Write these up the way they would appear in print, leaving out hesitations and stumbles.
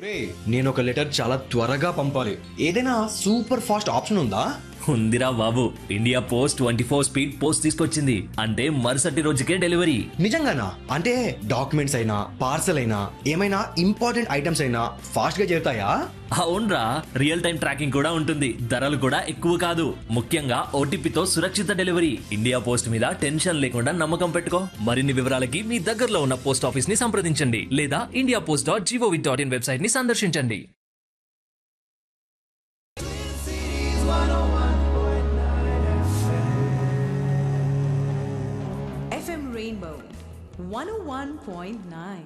రే, నేను ఒక లెటర్ చాలా త్వరగా పంపాలి. ఏదైనా సూపర్ ఫాస్ట్ ఆప్షన్ ఉందా? ఉందిరా బాబు, ఇండియా పోస్ట్ 24 స్పీడ్ పోస్ట్ తీసుకొచ్చింది. అంటే మరుసటి రోజుకే డెలివరీ. నిజంగానా? అంటే డాక్యుమెంట్స్ అయినా పార్సల్ అయినా ఏమైనా ఇంపార్టెంట్ ఐటమ్స్ అయినా ఫాస్ట్ గా చేరుతాయా? అవునరా, రియల్ టైం ట్రాకింగ్ కూడా ఉంటుంది. ధరలు కూడా ఎక్కువ కాదు. ముఖ్యంగా ఓటీపీతో సురక్షిత డెలివరీ. ఇండియా పోస్ట్ మీద టెన్షన్ లేకుండా నమ్మకం పెట్టుకో. మరిన్ని వివరాలకి మీ దగ్గరలో ఉన్న పోస్ట్ ఆఫీస్ ని సంప్రదించండి లేదా indiapost.gov.in వెబ్సైట్ ని సందర్శించండి. FM Rainbow 101.9.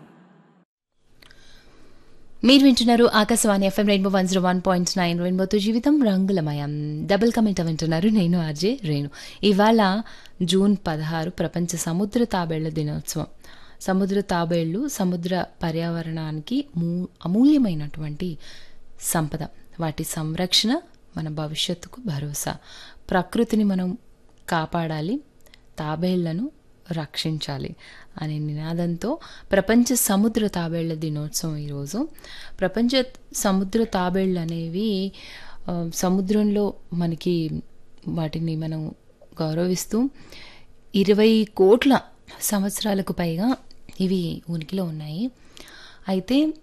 మీరు వింటున్నారు ఆకాశవాణి ఎఫ్ఎం రెయిన్బో 101.9. రెయిన్బోతో జీవితం రంగులమయం. డబుల్ కమెంట్ వింటున్నారు. నేను ఆర్జే రేణు. ఇవాళ జూన్ 16 ప్రపంచ సముద్ర తాబేళ్ల దినోత్సవం. సముద్ర తాబేళ్లు సముద్ర పర్యావరణానికి అమూల్యమైనటువంటి సంపద. వాటి సంరక్షణ మన భవిష్యత్తుకు భరోసా. ప్రకృతిని మనం కాపాడాలి, తాబేళ్లను రక్షించాలి అనే నినాదంతో ప్రపంచ సముద్ర తాబేళ్ల దినోత్సవం ఈరోజు. ప్రపంచ సముద్ర తాబేళ్ళు అనేవి సముద్రంలో మనకి వాటిని మనం గౌరవిస్తూ 20 కోట్ల సంవత్సరాలకు పైగా ఇవి ఉనికిలో ఉన్నాయి. అయితే